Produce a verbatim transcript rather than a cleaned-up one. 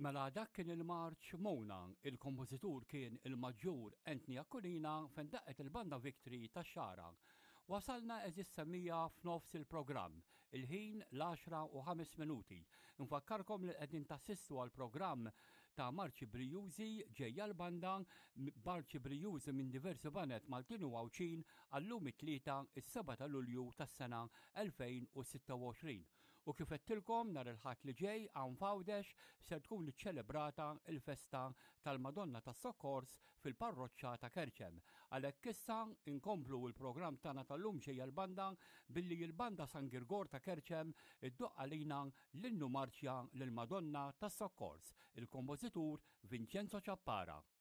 Mela dak kien il-marċ Mona, il-kompożitur kien il-maġġur Anthony Aquilina fejn daqqet il-banda Victory tax-Xara. Wasalna eżis semmija f'nofs il-programm, il-ħin l-għaxra u ħames minuti. Nfakkarkom li qegħdin tassistu għall-programm ta' Marċi Brijużi ġejja l-banda Marċi Brijużi minn diversi banet Maltin u Għawċin għallum it-tlieta is-seba' ta' Lulju tas-sena elfejn u sitta u għoxrin. U kif qedtilkom nhar il-ħadd li ġej hawn f'Għawdex se tkun iċċelebrata il-festa tal-Madonna tas-Sokkors fil-parroċċa ta' Kerċem. Għalhekk issa inkomplu l-programm tagħna tal-lum ġejja l-banda billi l-banda San Girgor ta' Kerċem iddoqq għalina l-innu marċja lill-Madonna tas-Sokkors, il-kompożitur Vincenzo Ciappara.